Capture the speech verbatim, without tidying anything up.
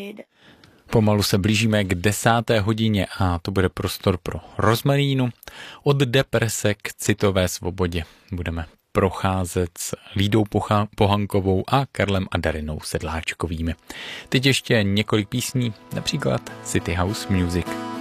Pomalu se blížíme k desáté hodině a to bude prostor pro Rozmarínu. Od deprese k citové svobodě budeme procházet s Lídou Pocha- Pohankovou a Karlem a Darinou Sedláčkovými. Teď ještě několik písní, například City House Music.